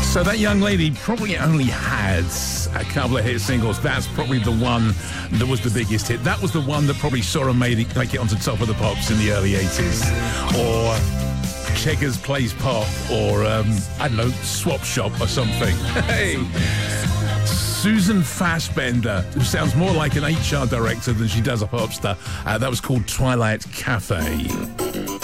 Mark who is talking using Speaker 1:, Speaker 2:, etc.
Speaker 1: So that young lady probably only had a couple of hit singles. That's probably the one that was the biggest hit. That was the one that probably saw her make it onto Top of the Pops in the early 80s. Or Checkers Plays Pop, or, I don't know, Swap Shop or something. Hey! Susan Fassbender, who sounds more like an HR director than she does a pop star. That was called Twilight Cafe.